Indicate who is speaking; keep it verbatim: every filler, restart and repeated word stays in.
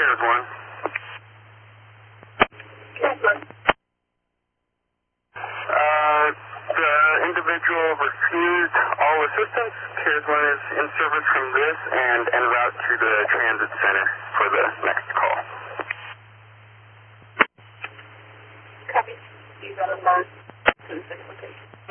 Speaker 1: Cares one.
Speaker 2: Cares one.
Speaker 1: Uh, the individual refused all assistance. Cares one is in service from this and en route to the transit center for the next call.
Speaker 2: Copy. He's on a mark to the second location.